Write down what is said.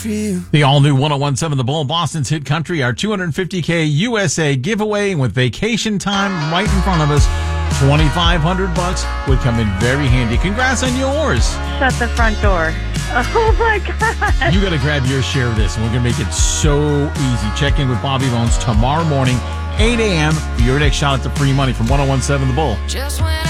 The all-new 1017 The Bull, Boston's hit country, our $250K USA giveaway, and with vacation time right in front of us, $2,500 would come in very handy. Congrats on yours. Shut the front door. Oh, my God. You got to grab your share of this, and we're going to make it so easy. Check in with Bobby Bones tomorrow morning, 8 a.m. for your next shot at the free money from 1017 The Bull. Just when